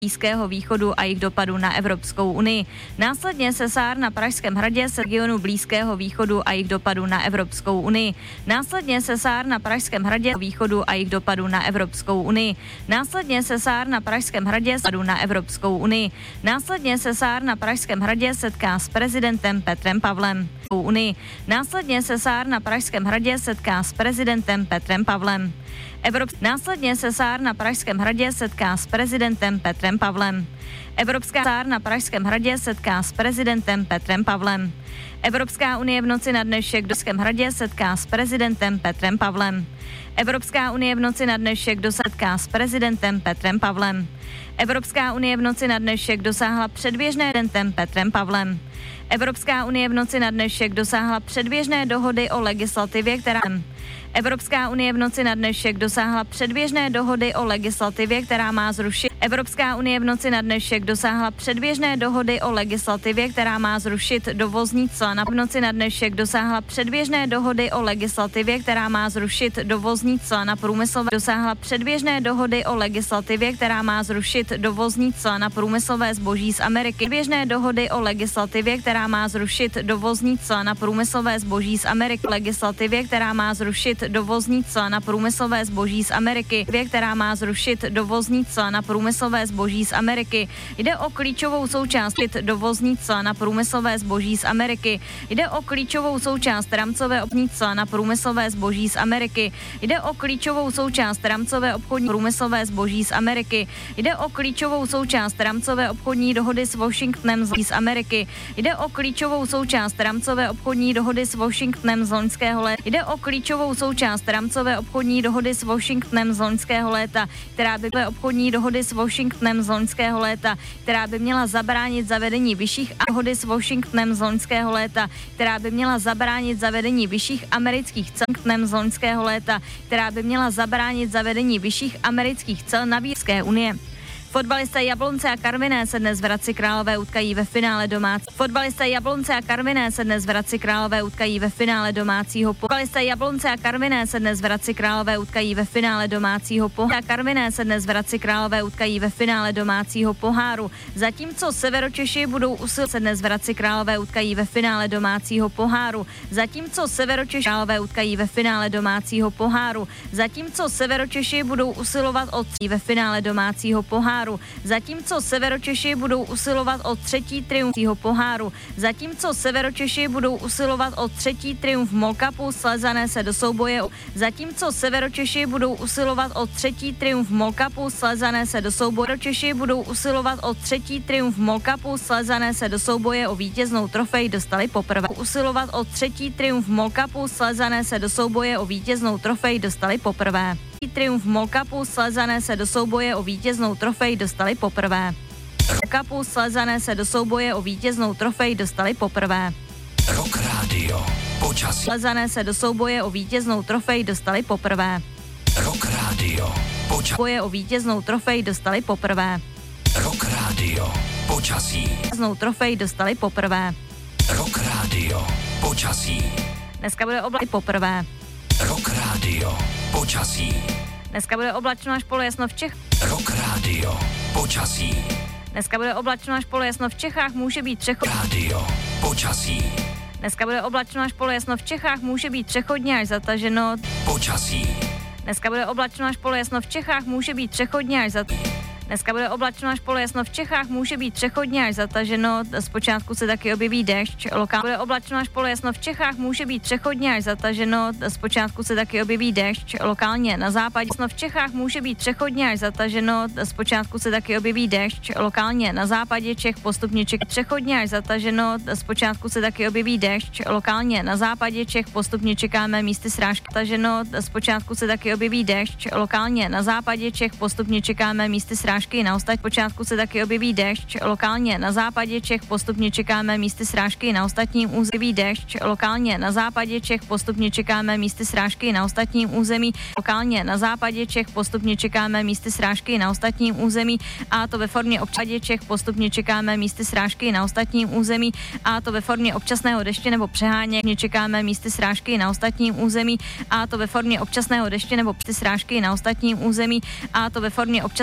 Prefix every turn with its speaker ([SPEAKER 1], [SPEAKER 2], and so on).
[SPEAKER 1] Blízkého východu a jejich dopadu na Evropskou unii. Následně sesár na Pražském hradě z regionu Blízkého východu a jejich dopadu na Evropskou unii. Následně sesár na Pražském hradě východu a jejich dopadu na Evropskou unii. Následně sesár na Pražském hradě dopadu na Evropskou unii. Následně sesár na Pražském hradě setká s prezidentem Petrem Pavlem. Unii. Následně sesár na Pražském hradě setká s prezidentem Petrem Pavlem. Následně sesár na Pražském hradě setká s prezidentem Petrem Pavlem. Evropská sesár na Pražském hradě setká s prezidentem Petrem Pavlem. Evropská unie v noci na dnešek do Pražském hradě setká s prezidentem Petrem Pavlem. Evropská unie v noci na dnešek setká s prezidentem Petrem Pavlem. Evropská unie v noci na dnešek dosáhla předběžné prezidentem Petrem Pavlem. Evropská unie v noci na dnešek dosáhla předběžné dohody o legislativě, která Evropská unie v noci na dnešek dosáhla předběžné dohody o legislativě, která má zrušit. Evropská unie v noci na dnešek dosáhla předběžné dohody o legislativě, která má zrušit dovozní cla. V noci na dnešek dosáhla předběžné dohody o legislativě, která má zrušit dovozní cla na průmyslové. Dosáhla předběžné dohody o legislativě, která má zrušit dovozní cla na průmyslové zboží z Ameriky. Předběžné dohody o legislativě, která má zrušit dovozní cla na průmyslové zboží z Ameriky. Legislativě, která má zrušit dovozní cla na průmyslové zboží z Ameriky, která má zrušit dovozní cla na průmyslové zboží z Ameriky. Jde o klíčovou součást dovozní cla na průmyslové zboží z Ameriky. Jde o klíčovou součást rámcové obchodní cla na průmyslové zboží z Ameriky. Jde o klíčovou součást rámcové obchodní průmyslové zboží z Ameriky. Jde o klíčovou součást rámcové obchodní dohody s Washingtonem z Ameriky. Jde o klíčovou součást rámcové obchodní dohody s Washingtonem z loňského léta. Jde o klíčovou součást rámcové obchodní dohody s Washingtonem z loňského léta, která by obchodní dohody s Washingtonem z loňského léta, která by měla zabránit zavedení vyšších dohody s Washingtonem z loňského léta, která by měla zabránit zavedení vyšších amerických cel z loňského léta, která by měla zabránit zavedení vyšších amerických cel na Evropské unie. Fotbalista Jablonce a Karviné se dnes v Hradci Králové utkají ve finále domácího. Fotbalista Jablonce a Karviné se dnes v Hradci Králové utkají ve finále domácího. Fotbalista Jablonce a Karviné se dnes v Hradci Králové utkají ve finále domácího poháru. Karviné se dnes v Hradci Králové utkají ve finále domácího poháru. Zatímco Severočeši budou usilovat se dnes v Hradci Králové utkají ve finále domácího poháru. Zatímco Severočeši Králové utkají ve finále domácího poháru. Zatímco Severočeši budou usilovat o ve finále domácího poháru. Zatímco Severočeši budou usilovat o třetí triumf poháru. Zatímco Severočeši budou usilovat o třetí triumf Molkapu, Slezané se do souboje. Zatímco Severočeši budou usilovat o třetí triumf Molkapu, Slezané se do souboje. Severočeši budou usilovat o třetí triumf Molkapu, Slezané se do souboje o vítěznou trofej dostali poprvé. Usilovat o třetí triumf Molkapu, Slezané se do souboje o vítěznou trofej dostali poprvé. Triumf Molkapu, Slezané se do souboje o vítěznou trofej dostali poprvé. Molkapu, Slezané se do souboje o vítěznou trofej dostali poprvé.
[SPEAKER 2] Rock Radio. Počasí.
[SPEAKER 1] Slezané se do souboje o vítěznou trofej dostali poprvé.
[SPEAKER 2] Rock Radio. Počasí.
[SPEAKER 1] Boje o vítěznou trofej dostali poprvé.
[SPEAKER 2] Rock Radio. Počasí.
[SPEAKER 1] Vítěznou trofej dostali poprvé.
[SPEAKER 2] Rock Radio. Počasí.
[SPEAKER 1] Dneska bude oblačno poprvé.
[SPEAKER 2] Rock Radio. Počasí.
[SPEAKER 1] Dneska bude oblačno až polojasno v Čechách.
[SPEAKER 2] Rock Radio. Počasí.
[SPEAKER 1] Dneska bude oblačno až polojasno v Čechách, může být přechodně.
[SPEAKER 2] Radio. Počasí.
[SPEAKER 1] Dneska bude oblačno až polojasno v Čechách, může být přechodně až zataženo.
[SPEAKER 2] Počasí.
[SPEAKER 1] Dneska bude oblačno až polojasno v Čechách, může být přechodně až zataženo. Dneska bude oblačno až polojasno v Čechách, může být přechodně až zataženo, zpočátku se taky objeví déšť, lokálně bude oblačno až polojasno v Čechách, může být přechodně až zataženo, zpočátku se taky objeví déšť, lokálně na západě v Čechách může být přechodně až zataženo, zpočátku se taky objeví déšť, lokálně na západě Čech postupně přechodně až zataženo, zpočátku se taky objeví déšť, lokálně na západě Čech postupně čekáme místy srážky zataženo, zpočátku se taky objeví déšť, lokálně na západě Čech postupně čekáme místy srážky. Na ostatní počátku se taky objeví déšť, lokálně na západě Čech postupně čekáme místy srážky, na ostatním území déšť, lokálně na západě Čech postupně čekáme místy srážky, na ostatním území, lokálně na západě Čech postupně čekáme místy srážky, na ostatním území, a to ve formě občadě Čech postupně čekáme místy srážky, na ostatním území, a to ve formě občasného deště nebo přehánění čekáme místy srážky, na ostatním území, a to ve formě občasného deště nebo srážky, na ostatním území, a to ve formě občasného